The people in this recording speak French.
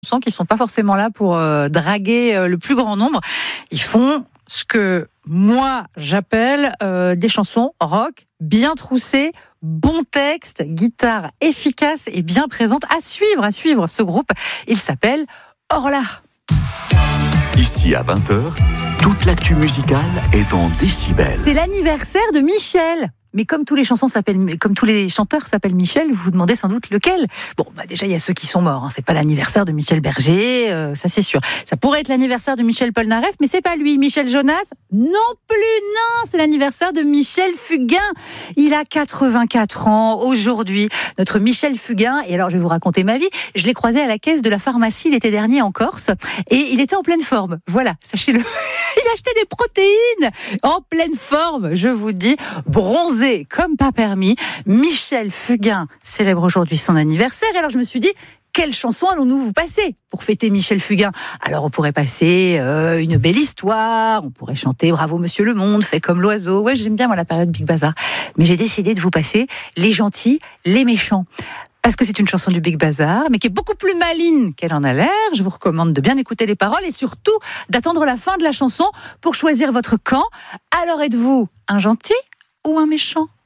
chansons qui sont pas forcément là pour draguer le plus grand nombre. Ils font ce que moi j'appelle des chansons rock bien troussées, bon texte, guitare efficace et bien présente. À suivre ce groupe. Il s'appelle Orla. Ici à 20h, toute l'actu musicale est dans Décibel. C'est l'anniversaire de Michel. Mais comme tous les chanteurs s'appellent Michel, vous vous demandez sans doute lequel. Bon, déjà il y a ceux qui sont morts. C'est pas l'anniversaire de Michel Berger, ça c'est sûr. Ça pourrait être l'anniversaire de Michel Polnareff, mais c'est pas lui. Michel Jonas, non plus. Non, c'est l'anniversaire de Michel Fugain. Il a 84 ans aujourd'hui. Notre Michel Fugain. Et alors je vais vous raconter ma vie. Je l'ai croisé à la caisse de la pharmacie l'été dernier en Corse, et il était en pleine forme. Voilà, sachez-le. Il achetait des protéines en pleine forme. Je vous dis, bronzé comme pas permis. Michel Fugain célèbre aujourd'hui son anniversaire. Et alors je me suis dit, quelle chanson allons-nous vous passer pour fêter Michel Fugain? Alors on pourrait passer une belle histoire, on pourrait chanter Bravo Monsieur le Monde, fait comme l'oiseau. Ouais, j'aime bien moi la période Big Bazar. Mais j'ai décidé de vous passer Les gentils, les méchants. Parce que c'est une chanson du Big Bazar, mais qui est beaucoup plus maligne qu'elle en a l'air. Je vous recommande de bien écouter les paroles et surtout d'attendre la fin de la chanson pour choisir votre camp. Alors êtes-vous un gentil ou un méchant?